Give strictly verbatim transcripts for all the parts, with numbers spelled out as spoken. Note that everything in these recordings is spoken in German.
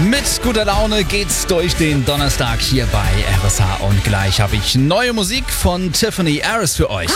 Mit guter Laune geht's durch den Donnerstag hier bei R S H und gleich habe ich neue Musik von Tiffany Harris für euch.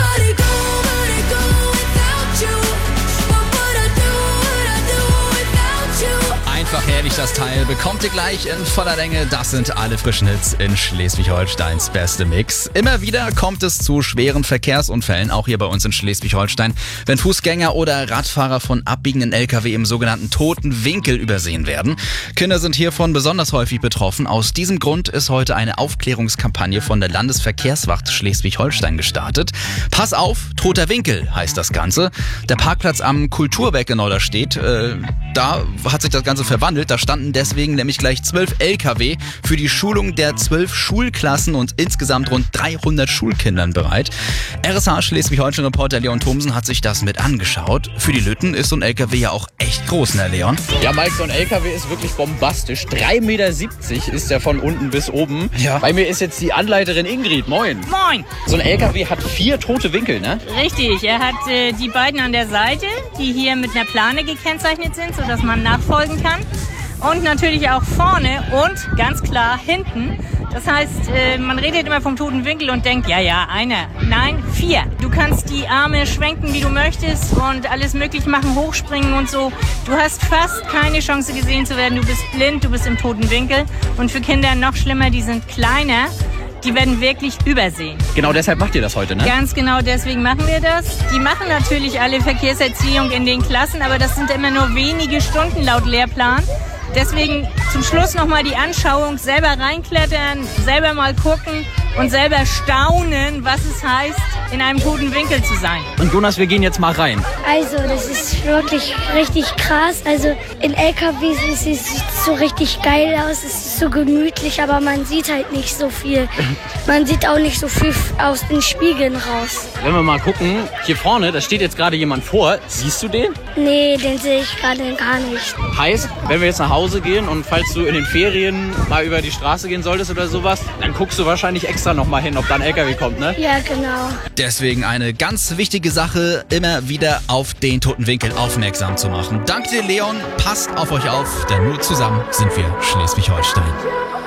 Einfach herrlich das Teil, bekommt ihr gleich in voller Länge. Das sind alle frischen Hits in Schleswig-Holsteins beste Mix. Immer wieder kommt es zu schweren Verkehrsunfällen, auch hier bei uns in Schleswig-Holstein, wenn Fußgänger oder Radfahrer von abbiegenden L K W im sogenannten toten Winkel übersehen werden. Kinder sind hiervon besonders häufig betroffen. Aus diesem Grund ist heute eine Aufklärungskampagne von der Landesverkehrswacht Schleswig-Holstein gestartet. Pass auf, toter Winkel heißt das Ganze. Der Parkplatz am Kulturberg in Norderstedt, äh, da hat sich das Ganze verwandelt. Da standen deswegen nämlich gleich zwölf L K W für die Schulung der zwölf Schulklassen und insgesamt rund dreihundert Schulkindern bereit. R S H Schleswig-Holstein-Reporter Leon Thomsen hat sich das mit angeschaut. Für die Lütten ist so ein L K W ja auch echt groß, ne Leon? Ja, Mike, so ein L K W ist wirklich bombastisch. drei Meter siebzig ist der von unten bis oben. Ja. Bei mir ist jetzt die Anleiterin Ingrid. Moin. Moin. So ein L K W hat vier tote Winkel, ne? Richtig, er hat äh, die beiden an der Seite, die hier mit einer Plane gekennzeichnet sind, sodass man nachfolgen kann. Und natürlich auch vorne und ganz klar hinten. Das heißt, äh, man redet immer vom toten Winkel und denkt, ja, ja, einer. Nein, vier. Du kannst die Arme schwenken, wie du möchtest und alles möglich machen, hochspringen und so. Du hast fast keine Chance gesehen zu werden. Du bist blind, du bist im toten Winkel. Und für Kinder noch schlimmer, die sind kleiner. Die werden wirklich übersehen. Genau deshalb macht ihr das heute, ne? Ganz genau deswegen machen wir das. Die machen natürlich alle Verkehrserziehung in den Klassen, aber das sind immer nur wenige Stunden laut Lehrplan. Deswegen zum Schluss nochmal die Anschauung, selber reinklettern, selber mal gucken und selber staunen, was es heißt, in einem toten Winkel zu sein. Und Jonas, wir gehen jetzt mal rein. Also, das ist wirklich richtig krass. Also, in L K Ws sieht es so richtig geil aus. Es ist so gemütlich, aber man sieht halt nicht so viel. Man sieht auch nicht so viel aus den Spiegeln raus. Wenn wir mal gucken, hier vorne, da steht jetzt gerade jemand vor. Siehst du den? Nee, den sehe ich gerade gar nicht. Heißt, wenn wir jetzt nach Hause gehen und falls du in den Ferien mal über die Straße gehen solltest oder sowas, dann guckst du wahrscheinlich extra noch mal hin, ob da ein L K W kommt, ne? Ja, genau. Deswegen eine ganz wichtige Sache, immer wieder auf den toten Winkel aufmerksam zu machen. Danke dir, Leon. Passt auf euch auf, denn nur zusammen sind wir Schleswig-Holstein.